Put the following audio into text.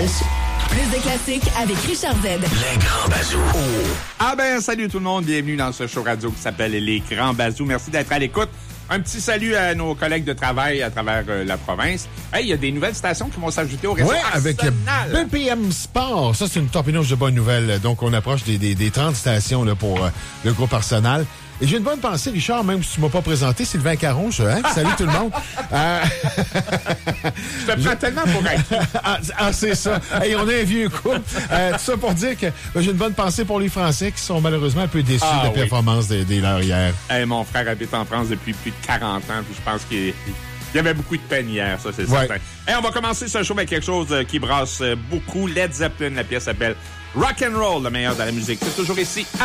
Lunch. Plus de classiques avec Richard Z. Les Grands Bazous. Ah ben, salut tout le monde. Bienvenue dans ce show radio qui s'appelle Les Grands Bazous. Merci d'être à l'écoute. Un petit salut à nos collègues de travail à travers la province. Hey, il y a des nouvelles stations qui vont s'ajouter au réseau avec Arsenal. BPM Sport. Ça, c'est une torpédouche de bonnes nouvelles. Donc, on approche des 30 stations là, pour le groupe Arsenal. Et j'ai une bonne pensée, Richard, même si tu m'as pas présenté, Sylvain Caron. Salut tout le monde. Je te prends tellement pour acquis. C'est ça. Hey, on est un vieux couple. Tout ça pour dire que j'ai une bonne pensée pour les Français qui sont malheureusement un peu déçus de la performance des leurs hier. Hey, mon frère habite en France depuis plus de 40 ans, puis je pense qu'il y avait beaucoup de peine hier, ça, c'est certain. Hey, on va commencer ce show avec quelque chose qui brasse beaucoup. Led Zeppelin, la pièce s'appelle Rock and Roll, le meilleur de la musique. C'est toujours ici